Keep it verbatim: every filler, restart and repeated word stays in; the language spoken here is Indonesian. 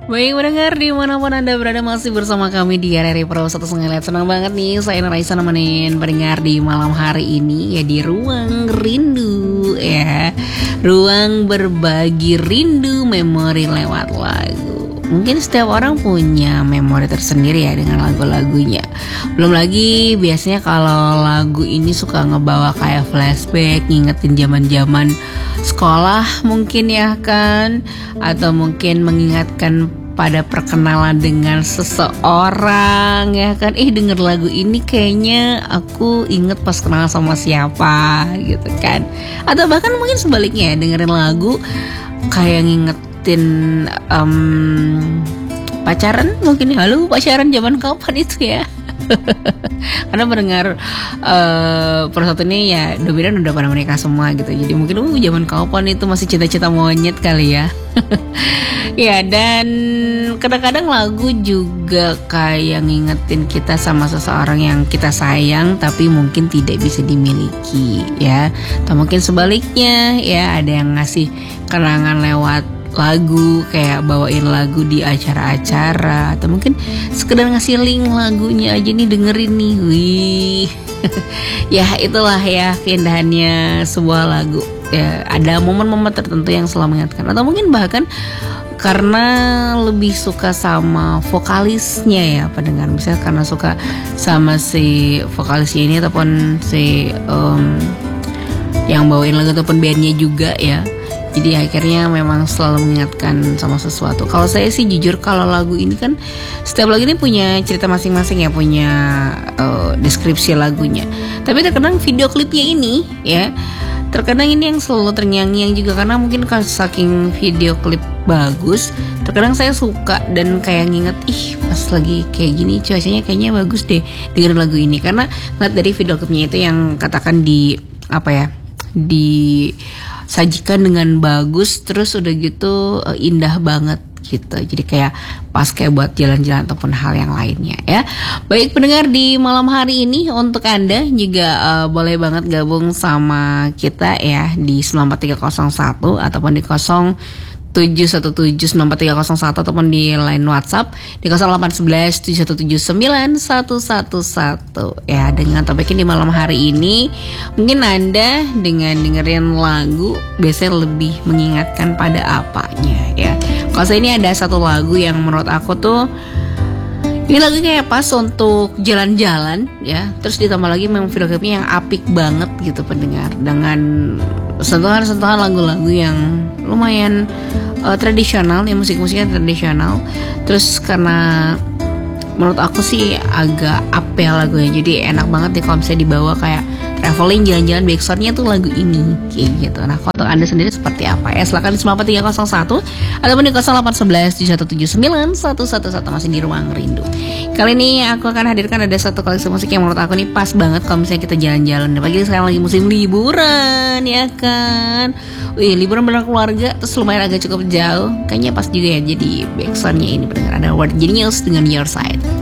Baik mendengar dimanapun Anda berada, masih bersama kami di R R I Pro satu Setengah Lihat. Senang banget nih saya Raisa nemenin pendengar di malam hari ini ya, di Ruang Rindu ya. Ruang berbagi rindu memori lewat lagu. Mungkin setiap orang punya memori tersendiri ya dengan lagu-lagunya. Belum lagi biasanya kalau lagu ini suka ngebawa kayak flashback, ngingetin zaman-zaman sekolah mungkin ya kan, atau mungkin mengingatkan pada perkenalan dengan seseorang ya kan. Eh denger lagu ini kayaknya aku inget pas kenal sama siapa gitu kan. Atau bahkan mungkin sebaliknya ya, dengerin lagu kayak ngingetin um, pacaran mungkin. Halo pacaran zaman kapan itu ya. Karena mendengar uh, persatu ini ya dominan udah pada menikah semua gitu. Jadi mungkin uh zaman kapan itu masih cita-cita monyet kali ya. Ya, dan kadang-kadang lagu juga kayak ngingetin kita sama seseorang yang kita sayang tapi mungkin tidak bisa dimiliki ya. Atau mungkin sebaliknya ya, ada yang ngasih kenangan lewat lagu, kayak bawain lagu di acara-acara, atau mungkin sekedar ngasih link lagunya aja nih, dengerin nih. Wih. Ya itulah ya keindahannya sebuah lagu ya, ada momen-momen tertentu yang selalu mengingatkan. Atau mungkin bahkan karena lebih suka sama vokalisnya ya pendengar, misalnya karena suka sama si vokalisnya ini ataupun si um, yang bawain lagu ataupun bandnya juga ya. Jadi akhirnya memang selalu mengingatkan sama sesuatu. Kalau saya sih jujur, kalau lagu ini kan setiap lagu ini punya cerita masing-masing ya, punya uh, deskripsi lagunya. Tapi terkadang video klipnya ini ya, terkadang ini yang selalu terngiang-ngiang juga, karena mungkin kalau saking video klip bagus, terkadang saya suka dan kayak nginget, ih pas lagi kayak gini cuacanya kayaknya bagus deh dengerin lagu ini. Karena ngeliat dari video klipnya itu yang katakan di apa ya, di sajikan dengan bagus, terus udah gitu uh, indah banget gitu. Jadi kayak pas kayak buat jalan-jalan ataupun hal yang lainnya ya. Baik pendengar, di malam hari ini untuk Anda juga uh, boleh banget gabung sama kita ya di sembilan empat tiga nol satu ataupun di nol tujuh satu tujuh sembilan empat tiga nol satu ataupun di line WhatsApp di nol delapan satu satu tujuh satu tujuh sembilan satu satu satu ya. Dengan topiknya di malam hari ini, mungkin Anda dengan dengerin lagu biasanya lebih mengingatkan pada apanya ya. Kalau saya ini ada satu lagu yang menurut aku tuh ini lagu kayak pas untuk jalan-jalan ya. Terus ditambah lagi memang video klipnya yang apik banget gitu pendengar, dengan sentuhan-sentuhan lagu-lagu yang lumayan uh, tradisional ya, musik-musiknya tradisional. Terus karena menurut aku sih agak apel lagunya, jadi enak banget nih kalau misalnya dibawa kayak traveling, jalan-jalan, backsoundnya tuh lagu ini kayak gitu. Nah kalau Anda sendiri seperti apa ya, silahkan di sembilan empat tiga nol satu ataupun di nol delapan satu satu tujuh satu tujuh sembilan satu satu satu, masih di Ruang Rindu. Kali ini aku akan hadirkan ada satu koleksi musik yang menurut aku nih pas banget kalau misalnya kita jalan-jalan. Apalagi sekarang lagi musim liburan ya kan. Wih, liburan bareng keluarga terus lumayan agak cukup jauh, kayaknya pas juga ya jadi backsoundnya ini pendengar. Ada Word Genius dengan Your Side.